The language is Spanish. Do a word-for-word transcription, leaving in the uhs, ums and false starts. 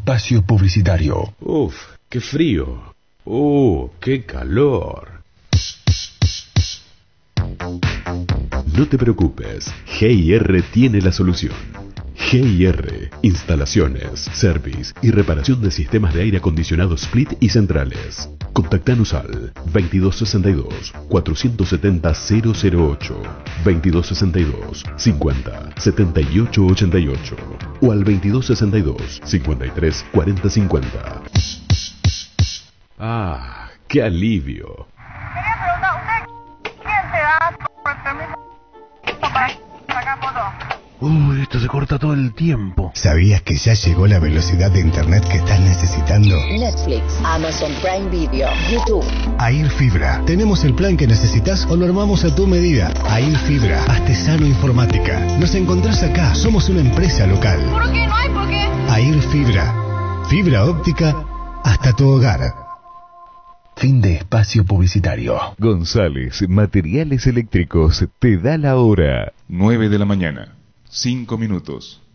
espacio publicitario. Uf, qué frío. Uh, qué calor. No te preocupes, G I R tiene la solución. G I R, instalaciones, service y reparación de sistemas de aire acondicionado split y centrales. Contactanos al veintidós sesenta y dos, cuatrocientos setenta, cero cero ocho, veintidós sesenta y dos, cincuenta, setenta y ocho ochenta y ocho o al veintidós sesenta y dos, cincuenta y tres, cuarenta cincuenta. Ah, qué alivio. Quería preguntar, ¿usted quién te da el permiso para sacar fotos? Uy, esto se corta todo el tiempo. ¿Sabías que ya llegó la velocidad de internet que estás necesitando? Netflix, Amazon Prime Video, YouTube. Air Fibra. Tenemos el plan que necesitas o lo armamos a tu medida. Air Fibra, Artesano Informática. Nos encontrás acá. Somos una empresa local. ¿Por qué? No hay por qué. Air Fibra. Fibra óptica hasta tu hogar. Fin de espacio publicitario. González Materiales Eléctricos te da la hora. nueve de la mañana. cinco minutos.